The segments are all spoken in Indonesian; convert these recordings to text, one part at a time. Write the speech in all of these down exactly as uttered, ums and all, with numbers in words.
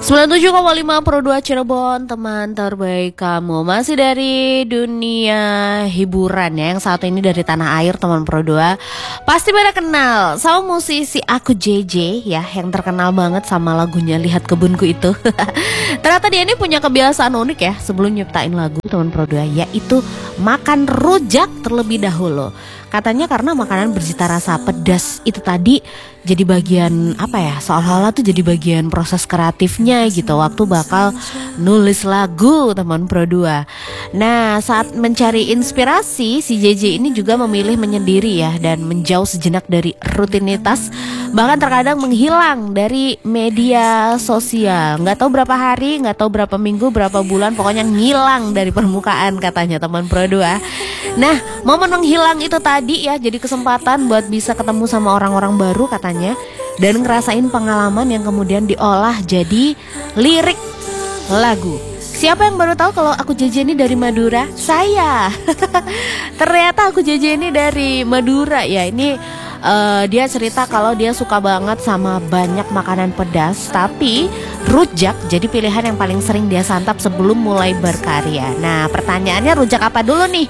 sembilan puluh tujuh koma lima Pro dua Cirebon, teman terbaik kamu. Masih dari dunia hiburan ya, yang satu ini dari tanah air, teman Pro dua. Pasti pada kenal sama musisi Aku J J ya, yang terkenal banget sama lagunya Lihat Kebunku itu. Ternyata dia ini punya kebiasaan unik ya, sebelum nyiptain lagu, teman Pro dua, yaitu makan rujak terlebih dahulu. Katanya karena makanan bercita rasa pedas itu tadi jadi bagian apa ya, seolah-olah tuh jadi bagian proses kreatifnya gitu waktu bakal nulis lagu, teman Pro dua. Nah, saat mencari inspirasi, si J J ini juga memilih menyendiri ya, dan menjauh sejenak dari rutinitas, bahkan terkadang menghilang dari media sosial. Nggak tahu berapa hari, nggak tahu berapa minggu, berapa bulan, pokoknya ngilang dari permukaan katanya, teman Pro dua. Nah, momen menghilang itu tadi ya jadi kesempatan buat bisa ketemu sama orang-orang baru katanya, dan ngerasain pengalaman yang kemudian diolah jadi lirik lagu. Siapa yang baru tahu kalau Aku J J ini dari Madura? Saya. Ternyata Aku J J ini dari Madura ya. Ini uh, dia cerita kalau dia suka banget sama banyak makanan pedas, tapi rujak jadi pilihan yang paling sering dia santap sebelum mulai berkarya. Nah, pertanyaannya rujak apa dulu nih?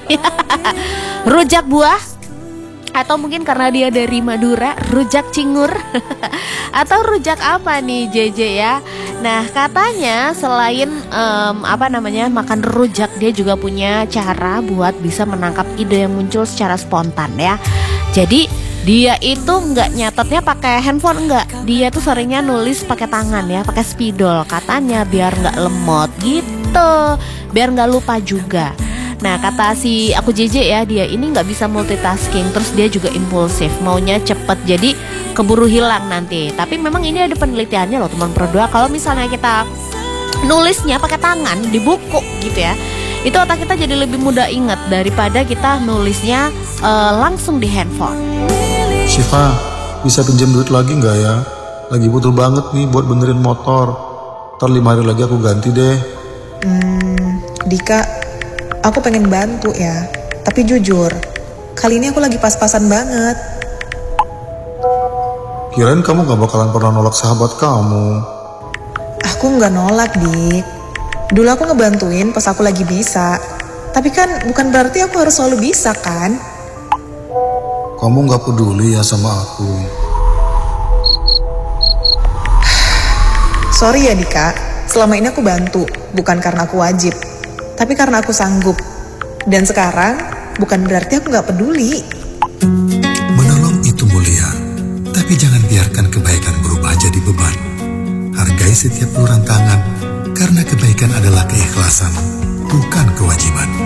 Rujak buah? Atau mungkin karena dia dari Madura, rujak cingur? Atau rujak apa nih J J ya? Nah, katanya selain um, apa namanya makan rujak, dia juga punya cara buat bisa menangkap ide yang muncul secara spontan ya. Jadi dia itu nggak nyatetnya pakai handphone, enggak. Dia tuh seringnya nulis pakai tangan ya, pakai spidol. Katanya biar nggak lemot gitu, biar nggak lupa juga. Nah, kata si Aku J J ya, dia ini nggak bisa multitasking, terus dia juga impulsif, maunya cepet, jadi keburu hilang nanti. Tapi memang ini ada penelitiannya loh, teman Pro dua. Kalau misalnya kita nulisnya pakai tangan di buku gitu ya, itu otak kita jadi lebih mudah ingat daripada kita nulisnya uh, langsung di handphone. Syifa, bisa pinjam duit lagi nggak ya? Lagi butuh banget nih buat benerin motor. Ntar lima hari lagi aku ganti deh. Hmm, Dika, aku pengen bantu ya. Tapi jujur, kali ini aku lagi pas-pasan banget. Kirain kamu gak bakalan pernah nolak sahabat kamu. Aku nggak nolak, Dik. Dulu aku ngebantuin pas aku lagi bisa. Tapi kan bukan berarti aku harus selalu bisa kan? Kamu gak peduli ya sama aku. Sorry ya Dika, selama ini aku bantu, bukan karena aku wajib, tapi karena aku sanggup. Dan sekarang, bukan berarti aku gak peduli. Menolong itu mulia, tapi jangan biarkan kebaikan berubah jadi beban. Hargai setiap uluran tangan, karena kebaikan adalah keikhlasan, bukan kewajiban.